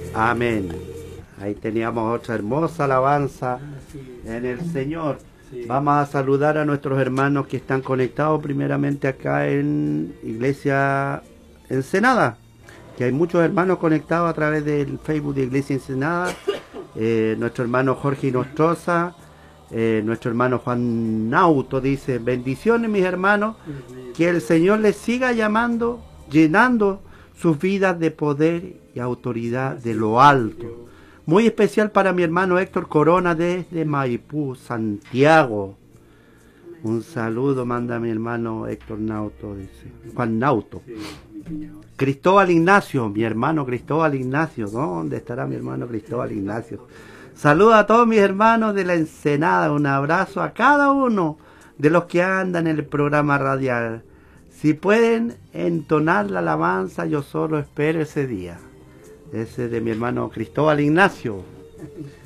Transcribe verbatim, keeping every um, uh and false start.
Amén. Ahí teníamos otra hermosa alabanza en el Señor. Vamos a saludar a nuestros hermanos que están conectados primeramente acá en Iglesia Ensenada, que hay muchos hermanos conectados a través del Facebook de Iglesia Ensenada. Eh, nuestro hermano Jorge Nostroza, eh, nuestro hermano Juan Nauto dice: bendiciones mis hermanos, que el Señor les siga llamando, llenando sus vidas de poder y autoridad de lo alto. Muy especial para mi hermano Héctor Corona desde Maipú, Santiago. Un saludo manda mi hermano Héctor Nauto, dice Juan Nauto. Cristóbal Ignacio, mi hermano Cristóbal Ignacio. ¿Dónde estará mi hermano Cristóbal Ignacio? Saludos a todos mis hermanos de la Ensenada. Un abrazo a cada uno de los que andan en el programa radial. Si pueden entonar la alabanza, yo solo espero ese día. Ese de mi hermano Cristóbal Ignacio.